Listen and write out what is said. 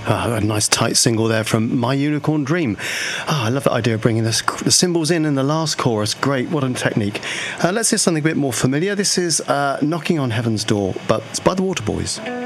A nice tight single there from My Unicorn Dream. I love the idea of bringing the cymbals in the last chorus. Great, what a technique. Let's hear something a bit more familiar. This is Knocking on Heaven's Door, but it's by the Waterboys.